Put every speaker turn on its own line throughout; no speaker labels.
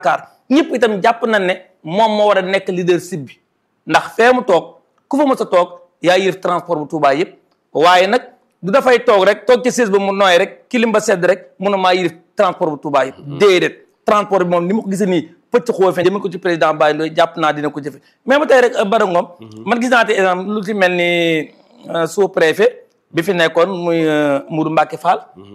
Dakar ñëpp itam jàpp nañ ne moom moo war a nekk leadership bi ndax fee mu toog ku fa mës a toog yaa yër transport bu Touba yëpp waaye nag du dafay toog rek toog ci siis ba mu nooy rek kilim ba sedd rek mun a maa yër transport bu Touba yëpp déedéet transport bi moom ni ma ko gisee nii pëcc xoo fe jëme ko ci président Baye Ndoye jàpp naa dina ko jëfe mais ba tey rek Bada Ngom man gis naa te exemple lu ci mel ni sous préfet bi fi nekkoon muy Mourou Mbacke Fall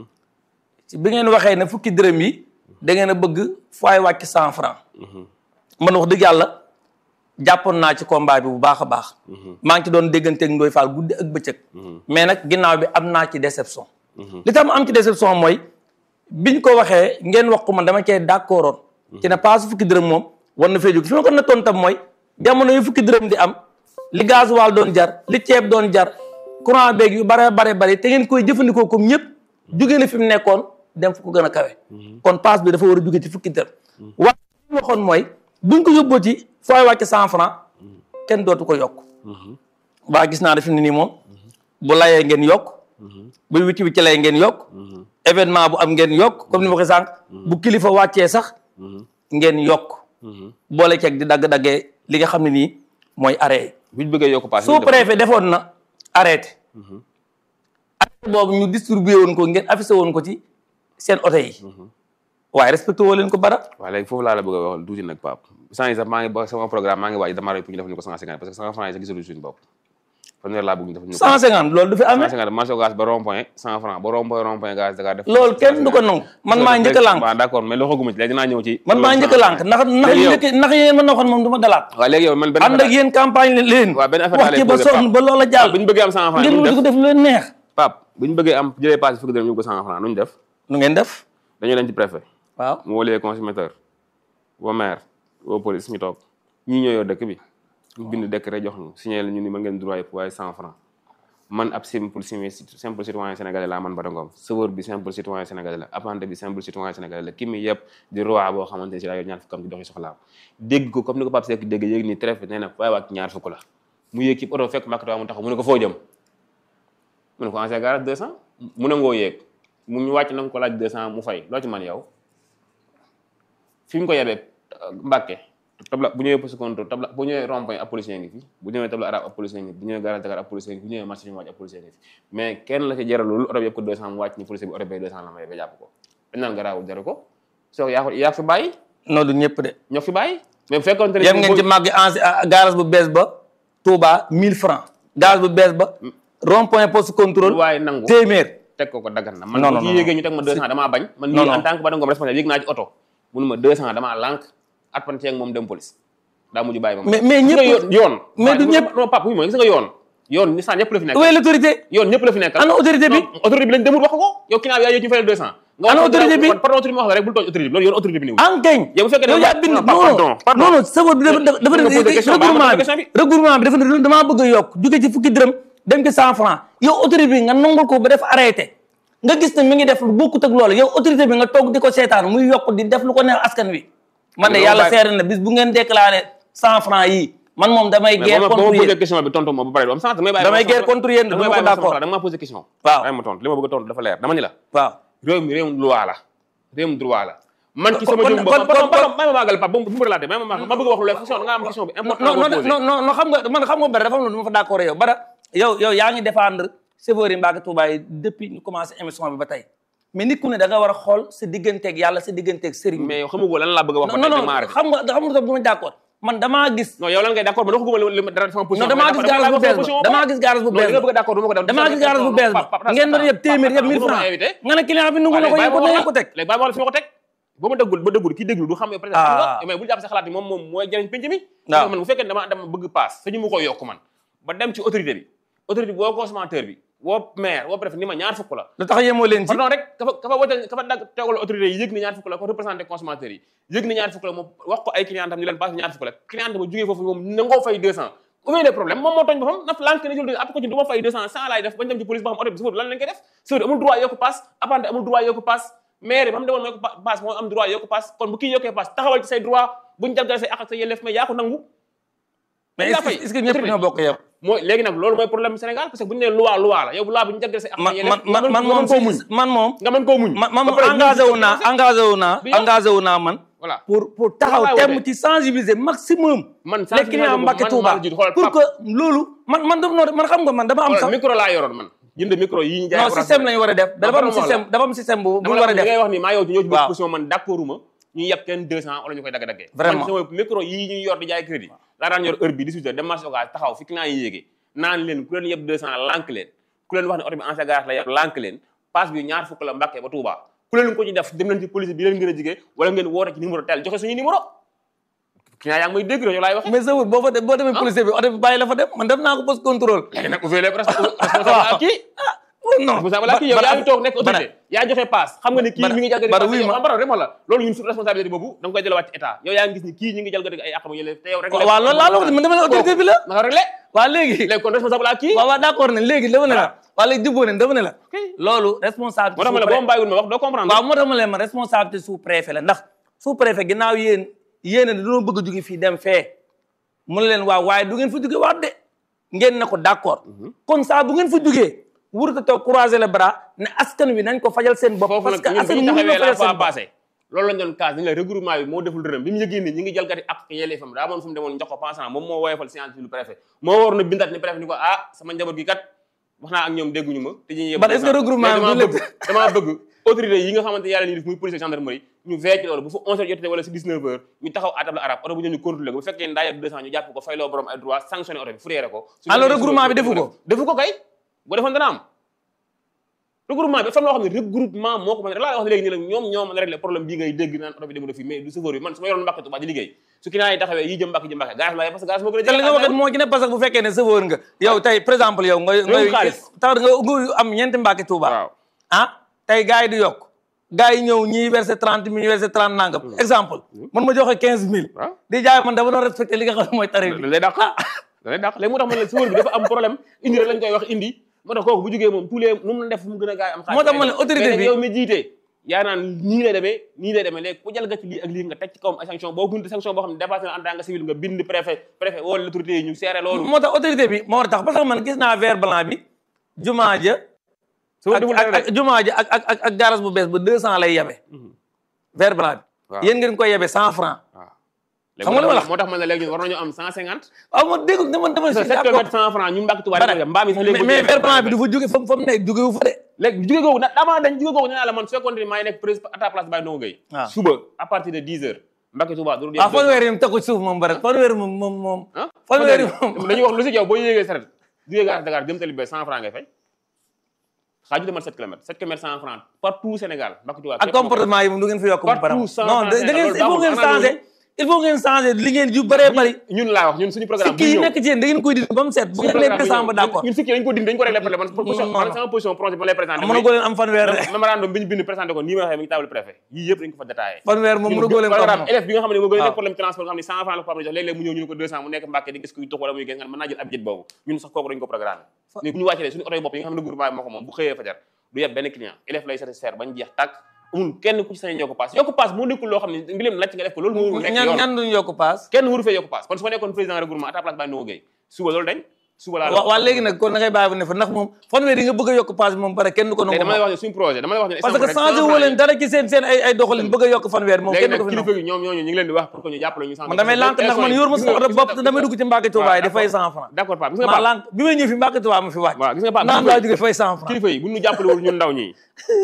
bi ngeen waxee ne fukki dërëm yi da ngeen a bëgg fooy wàcc 100 francs man wax dëgg yàlla jàppoon naa ci combat bi bu baax a baax maa ngi ci doon dégganteeg Ndoye Fall guddi ak bëccëg mais nag ginnaaw bi am naa ci déception li tax ma am ci déception mooy biñ ko waxee ngeen wax ko man dama cee d'accordoon ci ne paas fukki dërëm moom war na fee jóg fi ma ko nattoon tam mooy jamono yu fukki dërëm di am li gasoil doon jar li ceeb doon jar courant beeg yu bare te ngeen koy jëfandikoo comme ñëpp jógee na fi mu nekkoon dem fu ko gën a kawe kon paas bi dafa war a jóge ci fukki dërëm waaye li waxoon mooy buñ ko yóbboo ci fooy wàcc 100 francs kenn dootu ko yokk waa gis naa def ni nii moom bu layee ngeen yokk bu wicci wicci lay ngeen yokk événement bu am ngeen yokk comme ni ma ko sànq bu kilifa wàccee sax ngeen yokk boole ceeg di dagg-daggee li nga xam ne nii mooy arrêté
buñ bëggee yokk paas
sous préfet defoon na arrêté boobu ñu distribué woon ko ngeen affiché woon ko ci seen oto yi waaye respecté woo leen ko bara
waaw léegi foofu laa la bëgg a wax tuuti nag Pape sant yi sax maa ngi ba sama programme maa ngi waaj dama pour ñu def ñu ko 150 parce que 100 francs yi sax gisaluñu suñu bopp fanweer laa bëgg ñu def ñu ko
150 loolu du fi amee
150 marché gaz ba rond point 100 francs ba rond point gaz Dakar def
loolu kenn du ko nangu man maa njëkk a lànk
waaw d'accord mais loo xaguma ci léegi dinaa ñëw ci
man maa njëkk a lànk ndax yéen ma noxoon moom du ma dalaat
waaw léegi yow man benn
ànd ak yéen campagne leen
waaw benn affaire
wax ci ba sonn ba loola jàll
bu ñu bëggee am 100 francs
ngeen ko def lu leen neex
Pape bu ñu bëggee am jëlee pass fukki dërëm ñu ko 100 francs nu ñu def
nu ngeen def
dañuy dem ci préfet
waaw
mu woolee consommateur woo maire woo police ñu toog ñii ñoo yor dëkk bi ñu bind décret jox ñu signé la ñu ni mën ngeen droit yëpp waaye 100 francs man ab simple citoyen sénégalais laa man Bada Ngom chauffeur bi simple citoyen sénégalais la apprenti bi simple citoyen sénégalais la ki mi yëpp di roi boo xamante ne si daa yor ñaar fukkam di doxi soxlaam dégg ko comme ni ko Pape Seck dégg yéeg ni préfet nee na waaye waat ñaar fukk la mu yéeg ci oto fekk makata mu taxaw mu ne ko foo jëm mu ne ko ancien garage 200 mu ne ngoo yéeg mu ñu wàcc na nga ko laaj 200 mu fay loo ci man yow fi mu ko yebee Mbàkke tabla bu ñëwee poste contrôle tabla bu ñëwee rond-point ab policier ngi fi bu ñëwee tabla arabe ab policier ngi fi bu ñëwee garage Dakar ab policier ngi fi bu ñëwee marché ñu wàcc ab policier ngi fi mais kenn la ci jaralul oto bi yëpp ko 200 mu wàcc ni policier bi oto bi 200 la may ba jàpp ko dañ naan garaawul jaru ko soo yaa fi bàyyi
non du ñëpp de
ñoo fi bàyyi mais bu fekkoon te
yem ngeen ci màgg garage bu bees ba Touba 1000 francs garage bu bees ba rond-point poste contrôle
waaye nangu
téeméer
teg ko dagan na man bu ci yéegee ñu teg ma 200 damaa bañ man nii en tant que Bada Ngom responsable yéeg naa ci oto mënu ma 200 damaa lànk atpanti ak moom dem police daa mujj bàyyi moom
mais ñëpp
yoon
mais du ñëpp
non Pape wuyu ma gis nga yoon ni saa ñëpp la fi nekk
où est l'autorité
yoon ñëpp la fi nekk
ana autorité bi
autorité bi lañ demul wax ko yow ki naa yaa yéeg ñu fayal 200
ana autorité bi
pardon autorité bi ma wax la rek bul tooñ autorité bi loolu yoon autorité bi niwul
ankañ
yow bu fekkee
yow yaa bind non sabo bi dafa regroupement bi dafa ne damaa bëgg a yokk jóge ci fukki dërëm dem ci 100 francs yow autorité bi nga nangul ko ba def arrêté nga gis ne mi ngi def lu bokkut ak loolu yow autorité bi nga toog di ko seetaan muy yokk di def lu ko neex askan wi man de yàlla seere na bis bu ngeen déclaré 100 francs yi man moom damay guerre contre yéen
posé question bi tontu ma ba pare am sant
damay guerre contre yéen dama ko d'accord
da nga ma posé question
waaw
ay ma tontu li ma bëgg a tontu dafa leer dama ni la
waaw
réew mi réewum loi la réewum droit la man ci sama jëm bopp may ma maagal Pape bu mu relaté may ma maagal ma bëgg a wax lu leer question da nga am question bi important
non xam nga bari dafa am lu ma fa d'accord yow bara yow yaa ngi défendre chauffeur yi Mbacké Touba yi depuis ñu commencé émission bi ba tey mais nit ku ne da nga war a xool sa digganteeg yàlla sa digganteeg sëriñ
mais yow xamagoo lan laa bëgg a wax
non xam nga du ma d'accord man damaa gis
non yow lan ngay d'accord man waxuguma dara sama position
non damaa gis garage bu bees ba damaa gis garage bu bees ba
d'accord duma ko def
damaa gis garage bu bees ba ngeen doon yëpp téeméer yëpp 1000 francs nga ne client bi nungu na ko yëpp ko teg
léegi bàyyi ma wax la fi ma ko teg ba ma dëggul kii déglu du xam yow peut-être mais bul jàpp sa xalaat ni moom mooy jëriñ penc mi man bu fekkee dama bëgg paas sañu mu ko yokk man ba dem ci autorité bi woo consommateur bi woo maire woo préfet ni ma ñaar fukk la
lu tax yemoo leen ci
pardon rek ka fa wote ka fa dag teewal autorité yi yëg ni ñaar fukk la ko représenté consommateur yi yëg ni ñaar fukk la moom wax ko ay client am ñu leen paas ñaar fukk la client ba jógee foofu moom nangoo fay 200 où est le problème moom moo tooñ boppam naf lànk ne jël après ko ci du ma fay 200 100 laay def bañ dem ci police ba xam oto bi sofër lan lañ koy def sofër amul droit yokku paas apprenti amul droit yokku paas maire ba mu demoon yokku paas moo am droit yokku paas kon bu kii yokkee paas taxawal ci say droit buñ jalgale say ak ak say yelleef mais yaa ko nangu
mais est-ce que ñëpp ñoo bokk yow
mooy léegi nag loolu mooy problème Sénégal parce que bu ñu nee loi la yow loi bu ñu jagleel say ak
man moom
nga mën koo muñ
man engagé wu naa man
voilà
pour taxaw temm ci sensibiliser maximum les clients Mbacké Touba pour que loolu man xam nga man dama am sax
micro laa yoroon man jënd micro yi ñu jaay
non système lañu war a def dafa am système bu war a def
ngay wax ni maa yow ñoo ci bokk position man d'accorduma ñu yeb kenn 200 wala ñu koy dagg-daggee
vraiment
man sama micro yii ñuy yor di jaay crédit laa daan yor heure bi 18 heures dem marché Ocass taxaw fi client yi yéegee naan leen ku leen yeb 200 lànk leen ku leen wax ne oto bi ancien garage la yeb lànk leen passe bi ñaar fukk la Mbacké ba Touba ku leen ko ci def dem leen ci police bi leen gën a jigee wala ngeen woote ci numéro tel joxe suñu numéro client yaa ngi may dégg yow laay wax
mais sa wut boo demee police bi oto bi bàyyi la fa dem man def naa ko poste contrôle
léegi nag ouvrez les responsable kii
non
responsable kii yow yaa ngi toog nekk autorité yaa joxe passe xam nga ne kii mi ngi jalgati rek la loolu ñun suñu responsabilité boobu da nga koy jëlawaat ci état yow yaa ngi gis ni kii ñi ngi jalgati ay àqam yële te yow rek
waaw loolu laa la wax man dama ne autorité bi la
naka réglé
waaw léegi
kon responsable ak kii
waaw d'accord ne léegi dama ne la waaw léegi jubóo ne dama ne la loolu responsabilité
moo tax ma la boo ma bàyyiwul ma wax doo comprendre
waaw moo tax ma leen ma responsabilité sous préfet la ndax sous préfet ginnaaw yéen dañoo bëgg a jóge fii dem fee mu ne leen waaw waaye du ngeen fa jóge waat de ngeen ne ko d'accord kon saa bu ngeen fa jógee wurta toog croiser les bras ne askan wi nañ ko fajal seen bopp parce que askan wi mënuñu fajal seen bopp
loolu lañ doon kaas dañ la regroupement bi moo deful dërëm bi mu yëgee ni ñi ngi jalgati ak yelleefam daa moon fu mu demoon jox ko pensant moom moo woyofal séance bi lu préfet moo war na bindaat ni préfet ni ko sama njaboot gi kat wax naa ak ñoom dégguñu ma te ñu
est-ce que regroupement bi
damaa bëgg autorité yi nga xamante yàlla ñuy def muy police gendarmerie ñu veille ci loolu bu fa 11h jotee wala si 19h ñu taxaw à table arabe oto bu ñëw ñu contrôlé ko bu fekkee ndaa yeb 200 ñu jàpp ko fayloo borom ay droit sanctionné oto bi fourrière ko
alors regroupement bi defu ko
kay boo defoon dana am regroupement bi fan loo xam ne regroupement moo ko mën laa wax léegi ni la ñoom ñoo mën a régler problème bii ngay dégg naan oto bi demul fii mais du chauffeur bi man su ma yoroon Mbacké Touba di liggéey su client yi taxawee yi jëm Mbacké gaz la parce que gaz moo gën a
jël nga waxee moo ci ne parce que bu fekkee ne chauffeur nga yow tey par exemple yow ngay tax nga am ñeenti Mbacké Touba tey gars yi di yokk gars yi ñëw ñii versé 30 000 ñii versé 30 nangam exemple man ma joxe 15 000 di jaay man dama doon respecté li nga xam ne mooy tarif bi
da lay dàq léegi moo tax man la chauffeur bi dafa am problème indi rek lañ koy wax indi moo tax kooku bu jógee moom tous les nu mu def fu mu gën a gaay am xaalis
moo tax ma ne autorité bi
yow mi jiite yaa naan nii lay demee léegi ku jalga ci lii ak lii nga teg ci kawam ay sanction boo bind sanction boo xam ne dépassé na en tant que civil nga bind préfet wala l'autorité yi ñu seere loolu
moo tax autorité bi moo tax parce que man gis naa vert blanc bi jumaa ja ak garage bu bees ba 200 lay yebe vert blanc bi yéen ngeen koy yebe 100 francs
xam nga wala moo tax man ne léegi war nañu am 150
waaw man dégg dama
7 kilomètres 100 francs ñu Mbacké Touba mbaam yi sax léegi
mais vert blanc bi du fa jóge fa mu nekk jóge wu fa de
léegi jóge googu damaa dañ jóge googu nee naa la man su fekkoon ne maa ngi nekk président à ta place Baye Ndongo Gueye suba à partir de 10 heures Mbacké Touba du
fanweer yi mu teg ko ci suuf moom ba rek fanweer moom fanweer yi moom
dañuy wax lu si yow boo yéegee saret jógee gare Dakar jëm tali be 100 francs ngay fay xaaju demal 7 kilomètres 7 kilomètres 100 francs partout Sénégal Mbacké Touba
ak comportement yi moom du ngeen fi yokk
partout 100 francs
non il faut ngeen changer li ngeen yu bëree bëri
ñun laa wax ñun suñu programme
sikki yi nekk ci yéen da ngeen koy dindi ba mu set bu ngeen nee décembre d'accord
ñun sikki dañ ko dindi dañ ko régler problème man sama position projet ma lay présenté
mën a góor leen am fanweer
memorandum bi ñu bind présenté ko nii ma waxee mi ngi table préfet yii yëpp dañ ko fa détaillé
fanweer moom mën a góor leen ko
programme élève bi nga xam ne moo gën a nekk problème transport nga xam ne 100 francs la ko am jox léeg-léeg mu ñëw ñu ne ko 200 mu nekk Mbacké di gis kuy tux wala muy gis nga mën naa jël ab jët boobu ñun sax kooku dañ ko programme ni bu ñu wàccelee suñu oto yi bopp yi nga xam ne gouvernement bi moo ko moom bu xëyee fajar du yeb benn client élève lay satisfaire bañ jeex tàkk amul kenn ku ci sañ yokku paas moo nekkul loo xam ne ngileem lacc nga def ko loolu moo nekk yoon
ñan duñ yokku paas
kenn waru fee yokku paas kon su ma nekkoon président regroupement à ta place Baye Ndongo Gueye suba loolu dañ suba laa
waaw léegi nag kon da ngay bàyyi bu ne fa ndax moom fanweer yi nga bëgg a yokk paas bi moom pare kenn du ko nangu
dama lay wax ne suñu projet dama lay wax ne
parce que changé woo leen dara ci seen ay doxalin bëgg a yokk fanweer moom kenn du ko fi
kilifa gi ñoom ñooñu ñu ngi leen di wax pour que ñu jàppale ñu
man damay lànk ndax man yor ma sama oto bopp te damay dugg ci Mbacké Touba yi di fay 100 francs
d'accord Pape gis nga
ma lànk bi may ñëw fi Mbacké Touba ma fi wàcc
waaw gis nga Pape
naan laa jóge fay 100 francs
kilifa yi bu ñu jàppalewul ñun ndaw ñi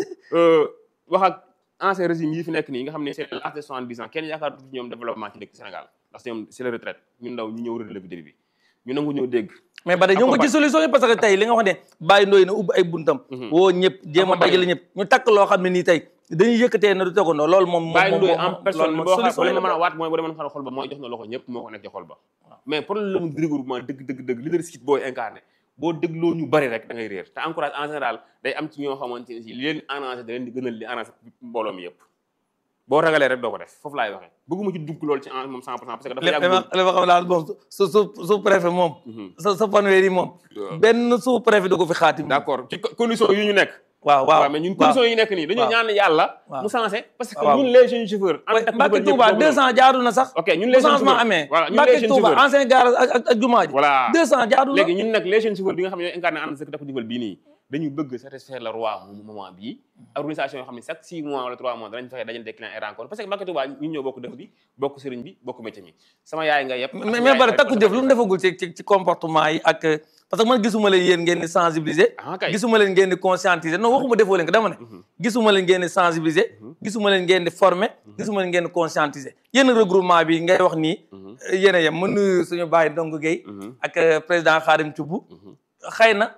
wax ak ancien régime yi fi nekk nii nga xam ne c'est l'âge de 70 ans kenn yaakaar ci ñoom développement ci dëkk Sénégal parce que ñoom c'est la retraite ñun ndaw ñu ñëw relever début bi ñu nangu ñëw dégg
mais ba tey ñoo ngi ko ci solution yi parce que tey li nga wax ne bàyyi ndooy na ubbi ay buntam woo ñëpp jéem a dajale ñëpp ñu takk loo xam ne nii tey dañuy yëkkatee na du tegandoo loolu moom
bàyyi ndooy en personne boo xam ne mën a waat mooy boo demoon xar xol ba mooy jox na loxo ñëpp moo ko nekk ci xol ba mais problème de regroupement dëgg leadership booy incarné boo dégloo ñu bari rek da ngay réer te encourage en général day am ci ñoo xamante ne si li leen arrangé da leen di gënal li arrangé mbooloo mi yëpp boo ragalee rek doo ko def foofu laay waxee bëgguma ci dugg loolu ci moom 100% parce que dafa yàgg
li ma xam daal moom sous préfet moom sa fanweer yi moom benn sous préfet da ko fi xaatim
d'accord ci condition yi ñu nekk
waaw
mais ñun conditions yi nekk nii dañoo ñaan yàlla mu changé parce que ñun les jeunes chauffeurs
Mbacke Touba 200 jaadu na sax
ok ñun les jeunes
changement amee
voilà ñun les
Mbacke
jeunes
Touba
chauffeurs
ancien garage ak jumaa ji
voilà
200 jaadu na
léegi ñun nag les jeunes chauffeurs bi nga xam ne ñooy incarné ànd sa takku jëfal bii nii dañu bëgg satisfaire le roi moom moment bii organisation yoo xam ne chaque 6 mois wala 3 mois danañ fexe dajal des clients et rencontre parce que Mbacke Touba ñun ñoo bokk dëkk bi bokk sëriñ bi bokk métier mi sama yaay nga yëpp
mais bari takku jëf lu mu defagul ci comportement yi ak parce que man gisuma leen yéen ngeen di sensibiliser gisuma leen ngeen di conscientiser non waxuma defoo leen ko dama ne gisuma leen ngeen di sensibiliser gisuma leen ngeen di former gisuma leen ngeen di conscientiser yéen regroupement bi ngay wax nii yéen a yem mën nuyu suñu bàyyi Ndongo Gueye ak président Khadim Thioub xëy na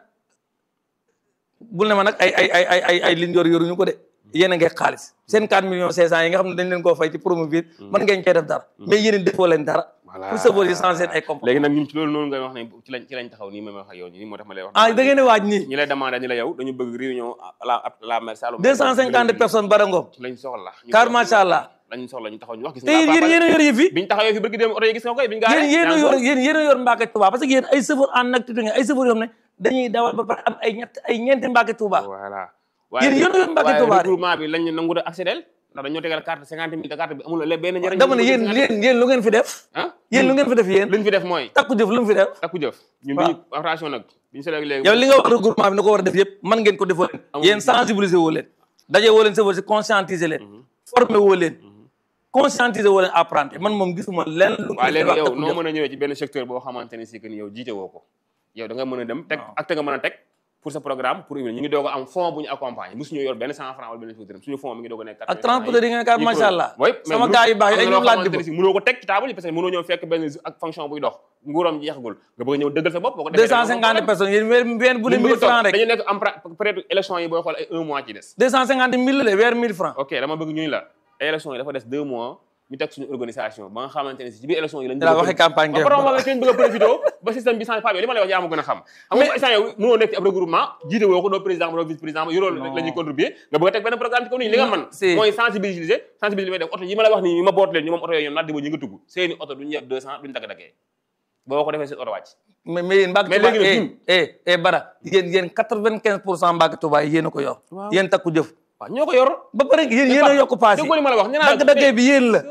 bul ne ma nag ay liñ yoruñu ko de yéen a ngi xaalis seen 4 millions 500 yi nga xam ne dañ leen koo fay ci promouvoir mën ngeen cee def dara mais yéen defoo leen dara pour savoir yi changer seen ay comportement
léegi nag ñun ci loolu noonu ngay wax ne ci lañ taxaw nii may wax ak yow nii moo tax ma lay wax
da ngeen di waaj nii
ñi lay demandé ni la yow dañu bëgg réunion la maire Saloum
250 personnes Barangom
lañ soxla
car macha allah
lañ soxla ñu taxaw ñu wax gis
te yéen a yor yi fi
biñ taxawee fi bëgg dem oto yi gis nga koy biñ gaaree
yéen a yor Mbacke Touba parce que yéen ay chauffeur en activité nga ay chauffeur yoo xam ne dañuy dawal ba pare am ay ñeenti Mbacke Touba
voilà
yéen a yor Mbacke Touba
regroupement bi lañ nangu a accéder ndax dañoo tegal carte 50 000 te carte bi amul benn njëriñ
dama ne yéen lu ngeen fi def yéen lu ngeen fi def yéen
luñ fi def mooy
takku jëf lu mu fi def
takku jëf ñun biñu attention nag biñu sele léegi
yow li nga wax regroupement bi na ko war a def yëpp mën ngeen ko defoo leen yéen sensibiliser woo leen daje woo leen si conscientiser leen former woo leen conscientiser woo leen apprendre man moom gisuma leen lu
waaw léegi yow noo mën a ñëwee ci benn secteur boo xamante ne si que ni yow jiite woo ko yow da nga mën a dem teg ak te nga mën a teg pour ce programme pour ñu ngi doog a am fond bu ñu accompagner mosuñu yor benn 100 francs wala benn dërëm suñu fond mi ngi doog a nekk
ak transporteur yi nga kat macha allah sama gars yu baax yi ay ñu laaj di
mënoo ko teg ci table yi parce que mënoo ñëw fekk benn ak fonction buy dox nguuram jeexagul nga bëgg ñëw dëggal sa bopp boo ko defee
250 personnes yéen weer bu ne 1000 francs rek
dañu nekk am peut-être élection yi booy xool ay 1 mois ci des
250 000 la weer 1000 francs
ok dama bëgg ñu la élection yi dafa des 2 mois ñu teg suñu organisation ba nga xamante ne si ci biir élection yi lañ
waxee campagne
ba pare ma kenn bëgg a profité ba système bi changé pas li ma lay wax yaa ma gën a xam xam nga instant yow mënoo nekk ci ab regroupement jiite woo ko doo président doo vice président yoroo la ñuy contribuer nga bëgg a teg benn programme ci kaw nii li nga mën mooy sensibiliser may def oto yi ma la wax nii ma boot leen ñu moom oto yooyu ñoom naat di ba ñu nga tugg seeni oto duñu yeb 200 duñu dagg-daggee boo ko defee seen oto wàcc
mais yéen Mbacke Touba Bara yéen 95% Mbacke Touba yéen a ko yor yéen takku jëf
waaw ñoo ko yor
ba pare yéen a yokk paas yi
déggoo li ma la wax
dagg-daggee bi yéen la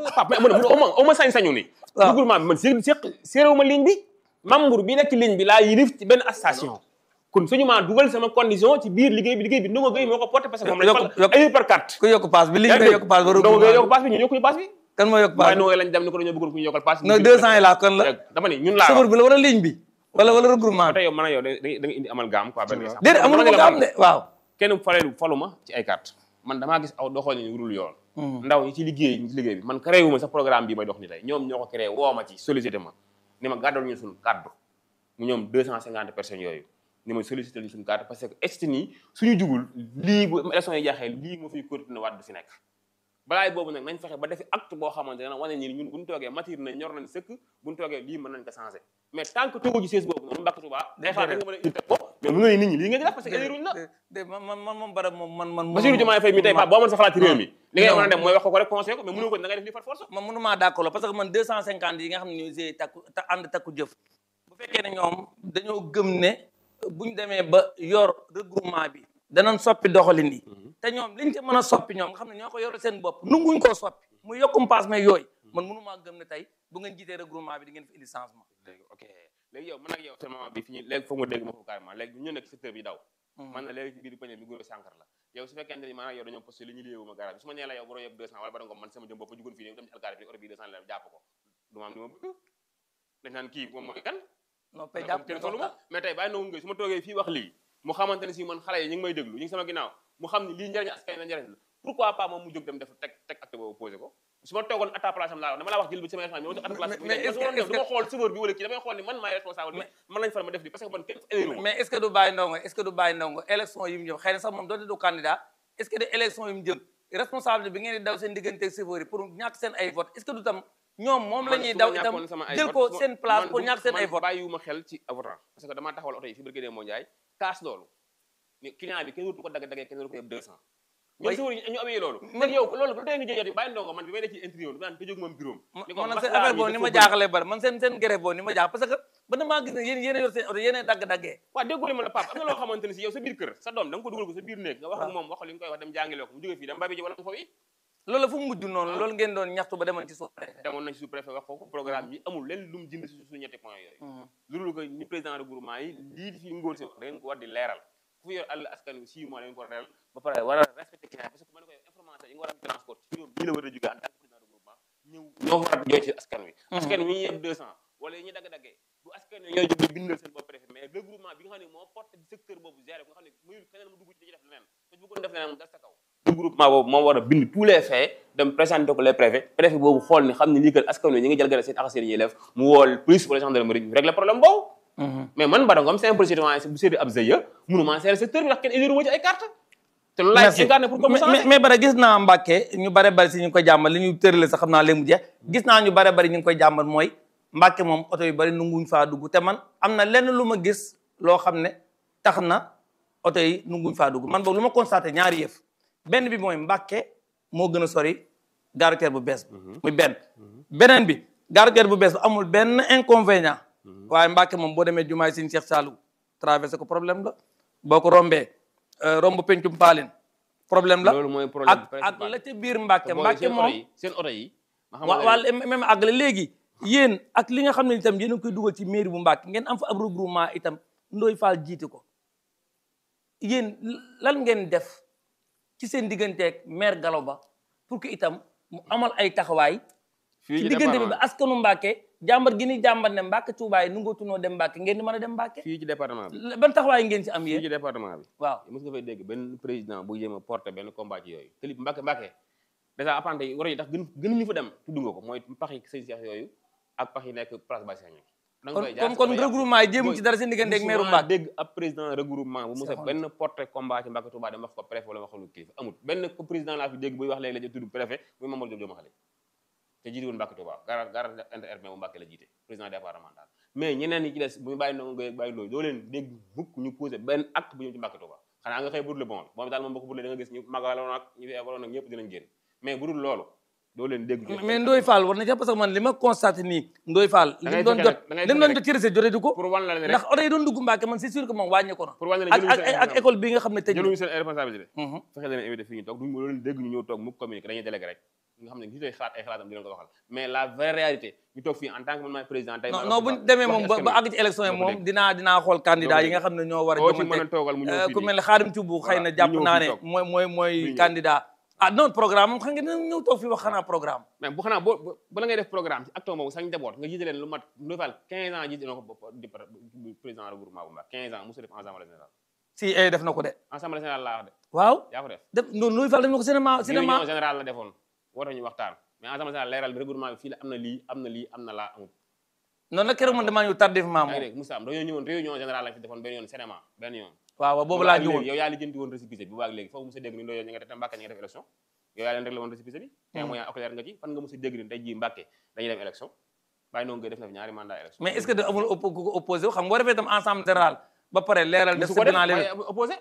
au ma sañ-sañu ni regroupement bi man séeréwu ma ligne bi membre bi nekk ci ligne bi laa yilif ci benn association kon suñu maa dugal sama condition ci biir liggéey bi Ndongo Gueye moo ko porté parce que moom lañ fal ay par carte
ku yokk paas bi ligne bi yokk paas ba
Ndongo Gueye yokk paas bi ñu yokkuñu paas bi
kan moo yokk paas
waaye Ndongo Gueye lañ dem ni ko dañoo bëggoon ku ñu yokkal paas
non 200 yi laa kon la
dama ni ñun laa
sëfër bi la wala ligne bi wala regroupement
tey yow mën a yow da nga indi amal gaam quoi benn exemple
déedéet amul ko gaam de waaw
kenn faluma ci ay carte man damaa gis aw doxal ni wurul yoon ndaw ñi ci liggéey bi man créé wu ma sax programme bi may dox ni tey ñoom ñoo ko créé woo ma ci sollicité ma ni ma gàddal ñu suñu kaddu mu ñoom 250 personnes yooyu ni ma sollicité ñu suñu kaddu parce que est nii suñu jugul lii bu élection yi jaaxee lii moo fiy continuer waat du fi nekk balaay boobu nag nañ fexe ba defi acte boo xamante ne wane ni ñun buñu toogee matir na ñor nañ sëkk buñu toogee lii mën nañ ko changé mais tant que toogu ci siis boobu noonu Mbacke Touba des fois da nga mën a indi teg ko mais mënoo nit ñi lii nga di def parce que éruñ la
man Bara man
Bassirou Diomaye Faye mi tey boo mën sa xalaat ci réew mi li ngay mën a dem mooy wax ko rek conseil ko mais mënoo ko da ngay def li par force
man mënumaa d'accord parce que man 250 yi nga xam ne ñooy g ànd takku jëf bu fekkee ne ñoom dañoo gëm ne buñ demee ba yor regroupement bi danañ soppi doxalin yi te ñoom liñ ci mën a soppi ñoom nga xam ne ñoo ko yor seen bopp nunguñ koo soppi mu yokkum paas mais yooyu man mënumaa gëm ne tey bu ngeen jiitee regroupement bi di ngeen fi indi changement
léegi yow man ak yow seulement bi fi ñu léegi foog nga dégg ma ko carrément léegi ñu nekk secteur bi daw man na léegi ci biir pañe bi góor a sànkar la yow su fekkente ni maanaam yow dañoo posté li ñu liéewu ma garage bi su ma nee la yow boro yëpp 200 wala bara nga man sama jëm bopp jugoon fii dem ci alkaari bi oto bi 200 la jàpp ko du ma am li ma bëgg dañ naan kii moom mooy kan
non pay jàpp
kenn tollu ma mais tey bàyyi Ndongo Gueye su ma toogee fii wax lii mu xamante ne si man xale yi ñu ngi may déglu ñu ngi sama ginnaaw mu xam ni lii njëriñ askan la njëriñ la pourquoi pas moom mu jóg dem def teg acte boobu posé ko su ma toogoon à ta place am laa dama laa wax jël bi sama émission bi ma à place du ma xool chauffeur bi wala kii damay xool ni man maay responsable bi man lañ far ma def di parce que man kenn
mais est-ce que du bàyyi Ndongo élection yi mu jëm xëy na sax moom doonte du candidat est-ce que de élection yi mu jëm responsable bi ngeen di daw seen diggante chauffeur yi pour ñàkk seen ay vote est-ce que du tam ñoom moom la ñuy daw itam jël ko seen place pour ñàkk seen ay vote
bàyyiwuma xel ci votant parce que damaa taxawal oto yi fi barke moo njaay kaas loolu ni client bi kenn wutu ko dagg-daggee kenn wutu ko yëpp 200 mais chauffeur yi ñu amee loolu man yow loolu lu tey nga jël bàyyi Ndongo man bi may nekk ci interview du naan te jóg moom bureau
man seen affaire boobu ni ma jaaxalee bari man seen grève boobu ni ma jaax parce que ba damaa gis ne yéen a yor seen oto yéen a dagg-daggee.
waaw déggoo li ma la Pape am na loo xamante ne si yow sa biir kër sa doom da nga ko dugal ko sa biir néeg nga wax ak moom wax li nga koy wax dem jàngiloo ko mu jógee fii dem babi ji wala foofu
loolu fu mu mujj noonu loolu ngeen doon ñaxtu ba demoon ci sous-préfet.
demoon nañ ci sous-préfet wax ko programme bi amul lenn lu mu jënd si suñu ñetti point yooyu lu dul ko ni président regroupement yi lii di fi ngóor si wax da ngeen ko war di leeral ku fi yor àll askan wi 6 mois da ngeen ko war a leeral ba pare war a respecté client parce que ma ne koy information yi nga war a transport ci ñoom bii la war a jógee en tant que président regroupement ñëw ñoo ko war a jooy ci askan wi askan wi ñu yeb 200 wala yi ñu dagg-daggee du askan wi ñooy jóg di bindal seen bopp préfet mais regroupement bi nga xam ne moo porté secteur boobu géré ko nga xam ne mayul keneen mu dugg ci dañuy def leneen te bëggoon def leneen mu dal sa kaw regroupement boobu moom war a bind tous les faits dem présenter ko les préfets préfet boobu xool ni xam ne lii kat askan wi ñu ngi jalgale seen ak seen yelleef mu wool police wala gendarmerie ñu régler problème boobu mais man Bada Ngom simple citoyen bu séddi ab GIE mënuma seere secteur bi ndax kenn édéru ci ay carte te loolu laay incarné pour comme ça
mais Bada gis naa Mbàkke ñu bare bari si ñu ngi koy jàmbat li ñu tërale sax xam naa léegi mu jeex gis naa ñu bare bari ñu ngi koy jàmbat mooy Mbàkke moom oto yu bari nunguñ faa dugg te man am na lenn lu ma gis loo xam ne tax na oto yi nunguñ faa dugg man boobu lu ma constaté ñaari yëf benn bi mooy Mbàkke moo gën a sori gare routière bu bees bi muy benn beneen bi gare routière bu bees bi amul benn inconvénient waaye Mbàkke moom boo demee jumaay Sëñ Cheikh Saliou traversé ko problème la boo ko rombee romb pencum paalin problème la
loolu mooy problème
ak la ca biir Mbàkke Mbàkke moom
seen oto yi
waa même àggale léegi yéen ak li nga xam ne itam yéen a koy dugal ci mairie bu Mbàkke ngeen am fa ab regroupement itam Ndoye Fall jiite ko yéen lan ngeen def ci seen digganteeg maire Gallo Ba pour que itam mu amal ay taxawaay ci diggante bi ba askanu Mbàkke jàmbat gi ni jàmbat ne Mbàkke Tuubaa yi nu nga tunoo dem Mbàkke ngeen di mën a dem Mbàkke
fii ci département bi
ban taxawaay ngeen ci am yéen
fii ci département bi
waaw
mos nga fay dégg benn président bu jéem a porté benn combat ci yooyu te li Mbàkke dèjà apprenti yi war yi tax gënuñu fa dem tudd nga ko mooy pax yi sëñ Cheikh yooyu ak pax yi nekk place Baye Cheikh
kon regroupement yi jéemu ci dara seen diggante ak maire Mbàkke
dégg ab président regroupement bu mosa benn porté combat ci Mbàkke Tuubaa dem wax ko préfet wala waxalu kilifa amul benn président laa fi dégg buy wax léegi la tudd préfet muy Mamadou Diop Dioma Xale te jiite woon Mbàkke Tuubaa gar interurbain bu Mbàkke la jiite président départemental mais ñeneen ñi ci des bu ñu bàyyi ndongo ngay bàyyi loolu doo leen dégg mukk ñu posé benn acte bu ñëw ci Mbàkke Tuubaa xanaa nga xëy burle bon moom daal moom boo ko burle da nga gis ñu magaloon ak ñu feebaroon ak ñëpp dinañ génn mais bu dul loolu doo leen dégg
mais Ndoye Fall war na ca parce que man li ma constaté nii Ndoye Fall li doon jot ci recette jote du ko
pour wan la ne rek
ndax oto yi doon dugg Mbàkke man c'est sûr que moom wàññi ko na
pour wan la ne
ak école bi nga xam ne tëj
jëluñu seen responsabilité fexe leen invité fii ñu toog duñ ma leen dégg ñu ñëw toog mu communiqué dañuy délégué rek nga xam ne gis xalaat ay xalaatam di leen ko waxal mais la vraie réalité ñu toog fii en tant que man maay président tey
non buñ demee moom ba àgg ci élection yi moom dinaa xool candidat yi nga xam ne ñoo war a jomante ku mel ne Xaadim Cubu xëy na jàpp naa ne mooy candidat ah non programme moom xam nga dina ñëw toog fi wax xanaa programme
mais bu xanaa boo la ngay def programme ci acteur boobu sax njaboot nga jiite leen lu mat Ndoye Fall 15 ans jiite na ko président regroupement bu Mbàkke 15 ans mosu def assemblée générale
si def na ko de
assemblée générale laa wax de
waaw
yaa ko
def noonu Ndoye Fall def na ko cinéma
réunion générale la defoon woote ñu waxtaan mais assemblée générale leeral bi regroupement bi fii la am na lii am na lii am na laa amul
noonu nag keroog man damaa ñëw tardivement moom
rek Moussa dañoo ñëwoon réunion générale lañ fi defoon benn yoon cinéma benn yoon
waaw boobu laa ñëwoon
yow yaa lijjanti woon récépissé bi bu baag léegi foofu mos a dégg ni Ndoye ñu nga def Mbàkke ñu nga def élection yow yaa leen réglé woon récépissé bi témoin oculaire nga ci fan nga mos a dégg ni tey jii Mbàkke dañuy dem élection bàyyi noonu ngay def na fi ñaari mandat élection
mais est-ce que da amul ku ko opposé xam nga boo defee tam ensemble général ba pare leeral def sa bilan léegi
opposé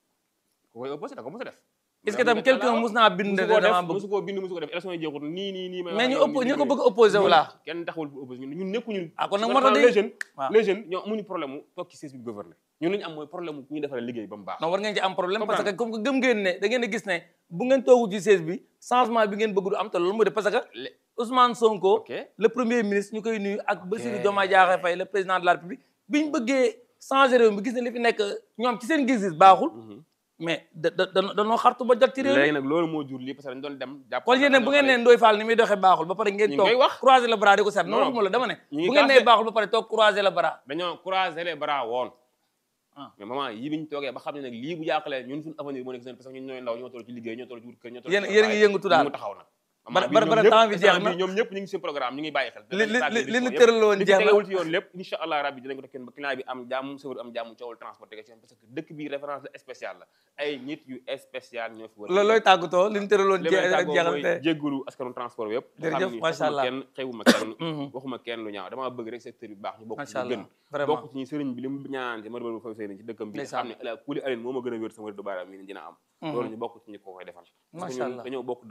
ku koy opposé da ko mos a def
est-ce que tam quelqu'un mos naa bind dama bëgg
musu ko bind musu ko def élection yi jeexut nii
mais ñu ko bëgg opposé wala
kenn taxawul opposé ñun nekkuñu
kon nag moo tax
les jeunes ñoo amuñu problème mu toog ci siège bi gouverner ñun lañu am mooy problème mu ku ñu defaree liggéey ba mu baax
non war ngeen ci am problème parce que comme que gëm ngeen ne da ngeen a gis ne bu ngeen toogu ci siège bi changement bi ngeen bëgg du am te loolu mooy def parce que Ousmane Sonko le premier ministre ñu koy nuyu ak Bassirou Diomaye Diakhar Faye le président de la République biñ bëggee changer réew mi gis ne li fi nekk ñoom ci seen gis-gis baaxul mais danoo xartu ba jot ci réew mi
léegi nag loolu moo jur lii parce que dañ doon dem jàpp
kon yéen bu ngeen ne Ndoye Fall ni muy doxee baaxul ba pare ngeen toog croiser le bras di ko seet non waxuma la dama ne bu ngeen ne baaxul ba pare toog croiser le bras
dañoo croiser les bras woon mais moment yi biñ toogee ba xam ne nag lii bu yàqalee ñun suñu avenir moo nekk seen parce que ñun ñooy ndaw ñoo toll ci liggéey ñoo toll ci wut kër ñoo toll
yéen a ngi yëngatu daal
mu taxaw nag
bara temps bi jeex na
ñoom ñëpp ñu ngi seen programme ñu ngi bàyyi xel
li ñu tëraloon jeex na
tegewul ci yoon lépp incha allah rabbi dinañ ko def kenn ba client bi am jàmm chauffeur am jàmm coowul transporté parce que dëkk bi référence la spécial la ay nit yu spécial ñoo fi war
looy tàggatoo li ñu tëraloon jeexal
mooy jéggalu askanu transport bi yëpp
jërëjëf macha allah
kenn xewuma kenn waxuma kenn lu ñaaw dama bëgg rek secteur bi baax ñu bokk ci gën bokk ci sëriñ bi li mu ñaan ci marbal fa sëriñ ci dëkkam bi xam ne ala kuli alin moo ma gën a wér sama du baaraam yi dina am loolu ñu bokk ci ñu ko koy defal parce que ñun dañoo bokk dëkk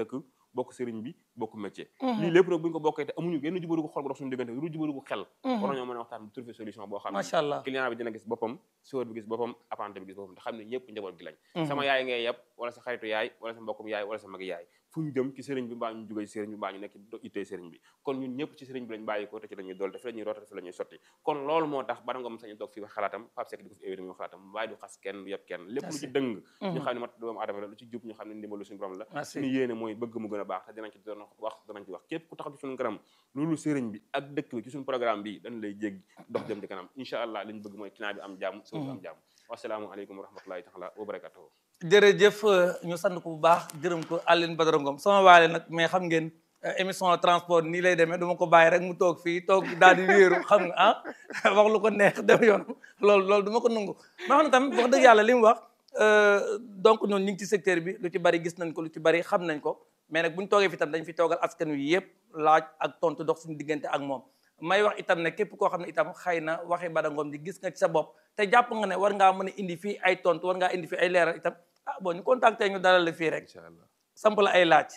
bokk sëriñ bi bokk métier lii lépp nag bu ñu ko bokkee te amuñu genn jubalu ko xol bu dox suñu diggante lu jubalu ko xel war nañoo mën a waxtaan bu trouver solution boo xam
macha allah
ne client bi dina gis boppam chauffeur bi gis boppam apprenti bi gis boppam te xam ne ñëpp njaboot gi lañ sama yaay ngay yeb wala sa xaritu yaay wala sa mbokkum yaay wala sa mag yaay fu ñu jëm ci sëriñ bi mbaa ñu jóge ci sëriñ bi mbaa ñu nekk ittee sëriñ bi kon ñun ñëpp ci sëriñ bi lañ bàyyi ko te ci lañuy dool te fi lañuy roota te fi lañuy sotti kon loolu moo tax Bada Ngom sañu toog fii wax xalaatam Pape Seck di ko fi éwéri wax xalaatam waaye du xas kenn du yeb kenn lépp lu ci dëng ñu xam ne mat doomu adama la lu ci jub ñu xam ne ndimbalu suñu borom la suñu yéene mooy bëgg mu gën a baax te dinañ ci doon wax danañ ci wax képp ku taxaw ci suñu kanam loolu sëriñ bi ak dëkk bi ci suñu programme bi dañ lay jéggi dox jëm ci kanam incha allah liñ bëgg mooy client bi am jàmm sëriñ bi am jàmm wasalaamualeykum wa rahmatullahi taala wa barakatuhu
jërëjëf ñu sant ko bu baax gërëm ko Alioune Badara Ngom sama waale nag mais xam ngeen émission transport nii lay demee duma ko bàyyi rek mu toog fii toog daal di wéeru xam nga wax lu ko neex dem yoon loolu duma ko nangu ma xam ne tamit wax dëgg yàlla li mu wax donc ñun ñu ngi ci secteur bi lu ci bari gis nañ ko lu ci bari xam nañ ko mais nag bu ñu toogee fi tam dañ fi toogal askan wi yëpp laaj ak tontu dox suñu diggante ak moom may wax itam ne képp koo xam ne itam xëy na waxi Bada Ngom di gis nga ci sa bopp te jàpp nga ne war ngaa mën a indi fii ay tontu war ngaa indi fii ay leeral itam bon ñu contacté ñu dalal la fii rek samp la ay laaj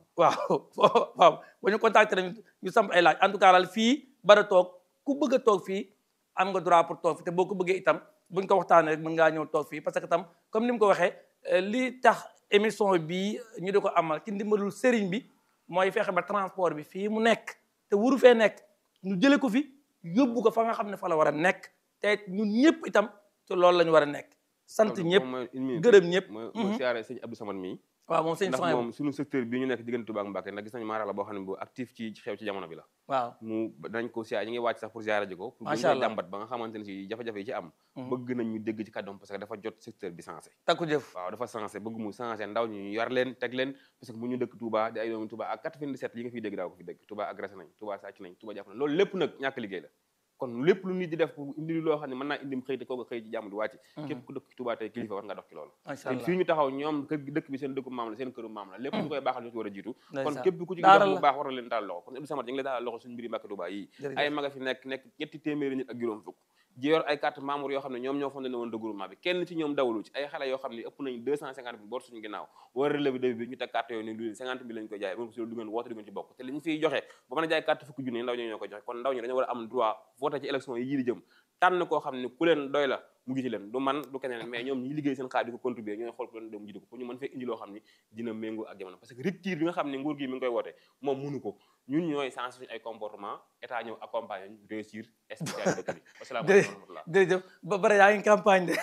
waaw ba ñu contacté la ñu samp ay laaj en tout cas daal fii Bada toog ku bëgg a toog fii am nga droit pour toog fi te boo ko bëggee itam buñ ko waxtaanee rek mën ngaa ñëw toog fii parce que itam comme ni mu ko waxee li tax émission bii ñu di ko amal ci ndimbalul sëriñ bi mooy fexe ba transport bi fii mu nekk te wuru fee nekk ñu jële ko fi yóbbu ko fa nga xam ne fa la war a nekk te ñun ñëpp itam ci loolu la ñu war a nekk sant ñëpp gërëm ñëpp
mooy siyaare sëñ Abdou Samad mii
waaw moom sëñ
ndax moom suñu secteur bi ñu nekk diggante Touba ak Mbacké ndax gis nañu maara la boo xam ne bu actif ci xew ci jamono bi la
waaw
mu dañ ko siyaare ñu ngi wàcc sax pour siyaare ji ko pour bu ñu jàmbat ba nga xamante ne si jafe-jafe yi ci am bëgg nañ ñu dégg ci kàddoom parce que dafa jot secteur bi sensé
takku jëf
waaw dafa sensé bëgg mu sensé ndaw ñu yar leen teg leen parce que bu ñu dëkk Touba di ay doomu Touba ak 97 yi nga fiy dégg daaw ko fi dégg Touba agressé nañ Touba sàcc nañ Touba jàpp nañ loolu lépp nag ñàkk liggéey la kon lépp lu nit di def pour indi loo xam ne mën naa indim xëy te kooku xëy ci jàmm di wàcc képp ku dëkk Touba tey kilifa war nga dox ci loolu te fii ñu taxaw ñoom dëkk bi seen dëkku maam la seen këru maam la lépp lu koy baaxal ñu ci war a jiitu kon képp ku ci dox bu baax war a leen taal loxo kon Abdou Samad ñu ngi lay taal loxo suñu mbiri Mbacké Touba yi ay maga fi nekk ñetti téeméeri nit ak juróom fukk ji yor ay carte membre yoo xam ne ñoom ñoo fondé woon regroupement bi kenn ci ñoom dawlu ci ay xale yoo xam ne ëpp nañu 250 bi boor suñu ginnaaw war a relevé bi ñu teg carte yooyu ni lu 50 000 lañu koy jaay ko si du ngeen woote du ngeen ci bokk te li ñu fiy joxe ba mën a jaay carte fukki junni ndaw ñoo koy joxe kon ndaw ñi dañoo war a am droit voté ci élection yi di jëm tànn koo xam ne ku leen doy la mu jiite leen du man du keneen mais ñoom ñi liggéey seen xaar di ko contribuer ñooy xool ku leen doom jiite ko pour ñu mën fee indi loo xam ne dina méngoo ak jamono parce que rupture bi nga xam ne nguur gi mi ngi koy woote moom mënu ko ñun ñooy sens suñu ay comportement état ñëw accompagner ñu réussir spécialité dëkk bi asalaamaaleykum wa rahmatullah
jërëjëf ba bare yaa ngi campagne de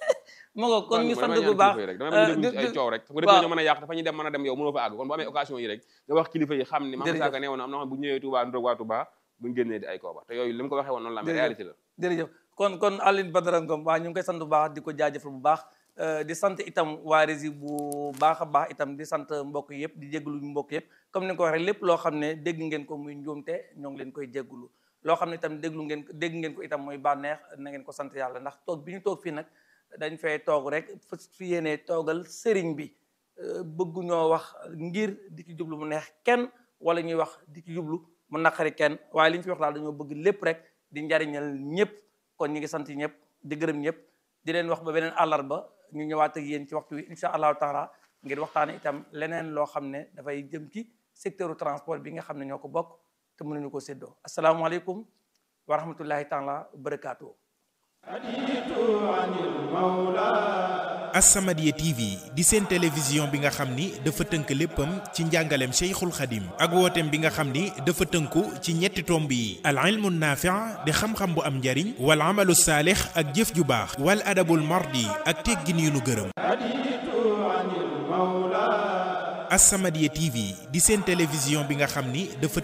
ma nga kon ñu sant bu baax
rek dama déglu ci ay coow rek bu defee ñu mën a yàq dafa ñuy dem mën a dem yow mënoo fa àgg kon bu amee occasion yi rek nga wax kilifa yi xam ne Mame Saka nee woon am na xam bu ñëwee Touba ndoog waa Touba buñu génnee di ay kooba te yooyu li mu ko waxee woon noonu la mais réalité la
jërëjëf kon Alioune Badara Ngom waa ñu ngi koy sant bu baax di ko jaajëfal bu baax di sant itam waa Rési bu baax a baax itam di sant mbokk yëpp di jégalu mbokk yëpp comme ni nga ko waxee lépp loo xam ne dégg ngeen ko muy njuumte ñoo ngi leen koy jégalu loo xam ne itam dégg ngeen ko itam mooy bànneex na ngeen ko sant yàlla ndax toog bi ñu toog fii nag dañ fay toog rek fi yéenee toogal sëriñ bi bëggu ñoo wax ngir di ci jublu mu neex kenn wala ñuy wax di ci jublu mu naqari kenn waaye li ñu fi wax daal dañoo bëgg lépp rek di njariñal ñëpp kon ñu ngi sant ñëpp di gërëm ñëpp di leen wax ba beneen àllarba ñu ñëwaat ak yéen ci waxtu wi incha allahu taala ngir waxtaane itam leneen loo xam ne dafay jëm ci secteur transport bi nga xam ne ñoo ko bokk te mënuñu ko séddoo asalaamaaleykum wa rahmatullahi taala wa barakaatu.
As-Samadiyya TV di seen télévision bi nga xam ni dafa tënk léppam ci njàngaleem Cheikhul Khadim ak wooteem bi nga xam ni dafa tënku ci ñetti tomb yi al ilmu naafi' di xam-xam bu am njariñ wal amalu saalix ak jëf ju baax wal adabul mardi ak teggin yu nu gërëm As-Samadiyya TV di seen télévision bi nga xam ni dafa